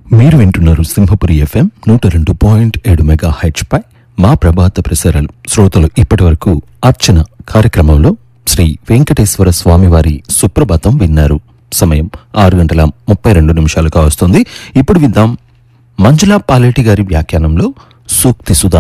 మీరు వింటున్నారు Simhapuri FM 102.7 megahertz పై మా ప్రభాత ప్రసారాలు. శ్రోతలు ఇప్పటి వరకు అర్చన కార్యక్రమంలో శ్రీ వెంకటేశ్వర స్వామివారి సుప్రభాతం విన్నారు. సమయం 6:32 కావస్తుంది. ఇప్పుడు విద్దాం మంజులా పాలేటి గారి వ్యాఖ్యానంలో సూక్తి సుధా.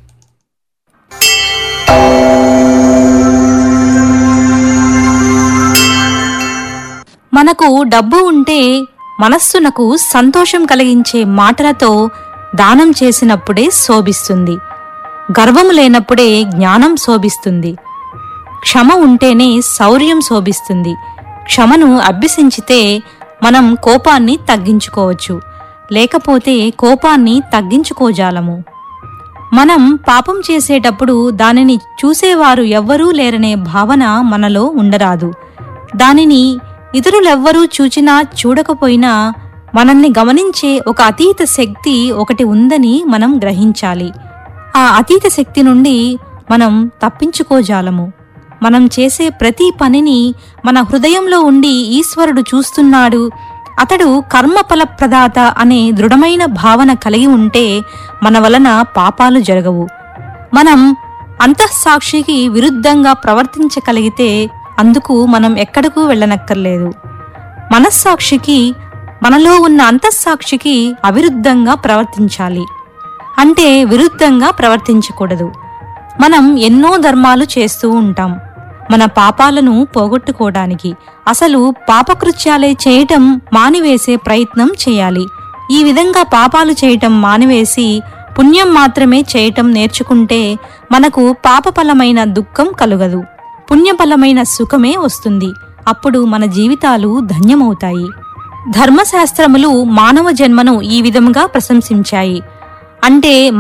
మనకు డబ్బు ఉంటే మనస్సునకు సంతోషం కలిగించే మాటలతో దానం చేసినప్పుడే శోభిస్తుంది. గర్వము లేనప్పుడే జ్ఞానం శోభిస్తుంది. క్షమ ఉంటేనే శౌర్యం శోభిస్తుంది. క్షమను అభ్యసించితే మనం కోపాన్ని తగ్గించుకోవచ్చు, లేకపోతే కోపాన్ని తగ్గించుకోజాలము. మనం పాపం చేసేటప్పుడు దానిని చూసేవారు ఎవ్వరూ లేరనే భావన మనలో ఉండరాదు. దానిని ఇతరులెవ్వరూ చూచినా చూడకపోయినా మనల్ని గమనించే ఒక అతీత శక్తి ఒకటి ఉందని మనం గ్రహించాలి. ఆ అతీత శక్తి నుండి మనం తప్పించుకోజాలము. మనం చేసే ప్రతి పనిని మన హృదయంలో ఉండి ఈశ్వరుడు చూస్తున్నాడు, అతడు కర్మఫల ప్రదాత అనే దృఢమైన భావన కలిగి ఉంటే మన వలన పాపాలు జరగవు. మనం అంతఃసాక్షికి విరుద్ధంగా ప్రవర్తించగలిగితే అందుకు మనం ఎక్కడకు వెళ్ళనక్కర్లేదు. మనస్సాక్షికి, మనలో ఉన్న అంతఃసాక్షికి అవిరుద్ధంగా ప్రవర్తించాలి. అంటే విరుద్ధంగా ప్రవర్తించకూడదు. మనం ఎన్నో ధర్మాలు చేస్తూ ఉంటాం మన పాపాలను పోగొట్టుకోవడానికి. అసలు పాపకృత్యాలే చేయటం మానివేసే ప్రయత్నం చేయాలి. ఈ విధంగా పాపాలు చేయటం మానివేసి పుణ్యం మాత్రమే చేయటం నేర్చుకుంటే మనకు పాపఫలమైన దుఃఖం కలుగదు, పుణ్యఫలమైన సుఖమే వస్తుంది. అప్పుడు మన జీవితాలు ధన్యమవుతాయి. ధర్మశాస్త్రములు మానవ జన్మను ఈ విధముగా ప్రశంసించాయి. అంటే